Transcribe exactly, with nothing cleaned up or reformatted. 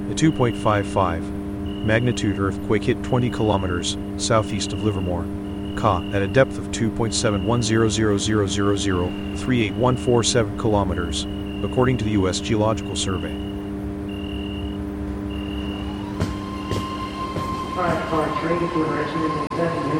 A two point five five magnitude earthquake hit twenty kilometers southeast of Livermore, Ca, at a depth of two point seven one zero zero zero zero zero three eight one four seven kilometers, according to the U S Geological Survey. Five car train for